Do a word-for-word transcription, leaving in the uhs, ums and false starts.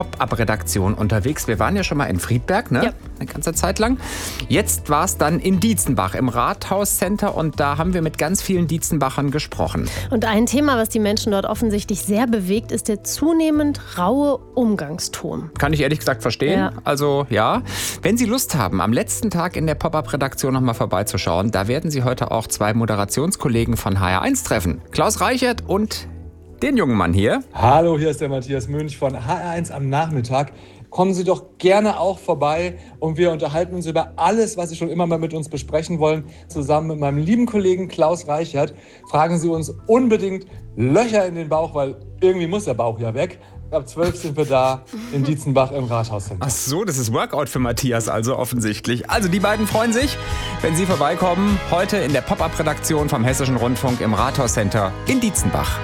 Pop-up-Redaktion unterwegs. Wir waren ja schon mal in Friedberg, ne? Ja. Eine ganze Zeit lang. Jetzt war es dann in Dietzenbach im Rathaus-Center und da haben wir mit ganz vielen Dietzenbachern gesprochen. Und ein Thema, was die Menschen dort offensichtlich sehr bewegt, ist der zunehmend raue Umgangston. Kann ich ehrlich gesagt verstehen. Ja. Also ja, wenn Sie Lust haben, am letzten Tag in der Pop-up-Redaktion noch mal vorbeizuschauen, da werden Sie heute auch zwei Moderationskollegen von H R eins treffen. Klaus Reichert und den jungen Mann hier. Hallo, hier ist der Matthias Mönch von H R eins am Nachmittag. Kommen Sie doch gerne auch vorbei und wir unterhalten uns über alles, was Sie schon immer mal mit uns besprechen wollen. Zusammen mit meinem lieben Kollegen Klaus Reichert fragen Sie uns unbedingt Löcher in den Bauch, weil irgendwie muss der Bauch ja weg. Ab zwölf sind wir da in Dietzenbach im Rathauscenter. Ach so, das ist Workout für Matthias also offensichtlich. Also die beiden freuen sich, wenn Sie vorbeikommen, heute in der Pop-up-Redaktion vom Hessischen Rundfunk im Rathauscenter in Dietzenbach.